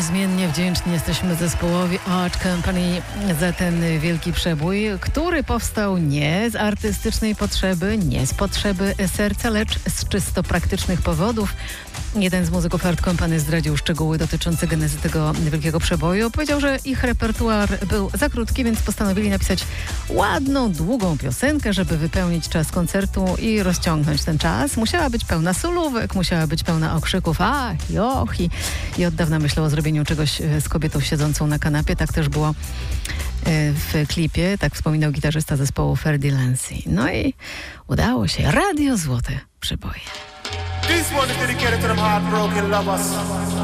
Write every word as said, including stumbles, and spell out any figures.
niezmiennie wdzięczni jesteśmy zespołowi Art Company za ten wielki przebój, który powstał nie z artystycznej potrzeby, nie z potrzeby serca, lecz z czysto praktycznych powodów. Jeden z muzyków Art Company zdradził szczegóły dotyczące genezy tego wielkiego przeboju. Powiedział, że ich repertuar był za krótki, więc postanowili napisać ładną, długą piosenkę, żeby wypełnić czas koncertu i rozciągnąć ten czas. Musiała być pełna solówek, musiała być pełna okrzyków a, joch i, i od dawna myślał o zrobieniu czegoś z kobietą siedzącą na kanapie. Tak też było w klipie, tak wspominał gitarzysta zespołu Ferdy Lancy. No i udało się. Radio Złote Przeboje. This one is dedicated to them heartbroken lovers.